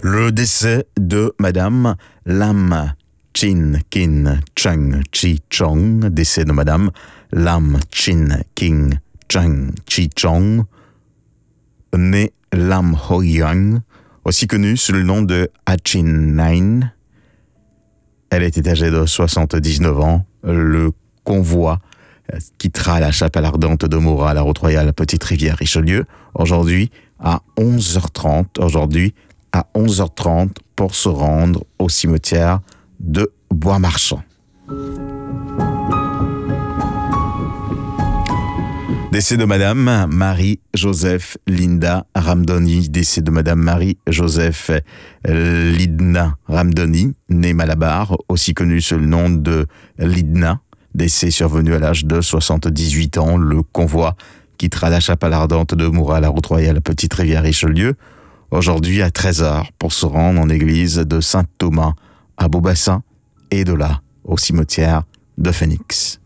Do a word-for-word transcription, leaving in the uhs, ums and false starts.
Le décès de Madame Lam Chin Kin Cheng Chi Chong, décès de Madame Lam Chin King Cheng Chi Chong, née Lam Ho Young, aussi connue sous le nom de Achin Nine. Elle était âgée de soixante-dix-neuf ans. Le convoi quittera la chapelle ardente de Morat à la route royale Petite Rivière Richelieu aujourd'hui à onze heures trente. Aujourd'hui à onze heures trente pour se rendre au cimetière de Bois-Marchand. Décès de Madame Marie-Joseph Linda Ramdoni. Décès de Madame Marie-Joseph Lidna Ramdoni, née Malabar, aussi connue sous le nom de Lidna. Décès survenu à l'âge de soixante-dix-huit ans. Le convoi quittera la chapelle ardente de Morat à la route royale Petite Rivière Richelieu aujourd'hui à treize heures pour se rendre en église de Saint-Thomas à Beaubassin et de là au cimetière de Phoenix.